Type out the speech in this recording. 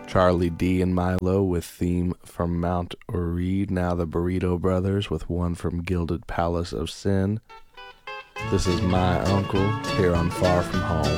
Charlie D and Milo with theme from Mount Oreed. Now the Burrito Brothers with one from Gilded Palace of Sin. This is My Uncle here on Far From Home.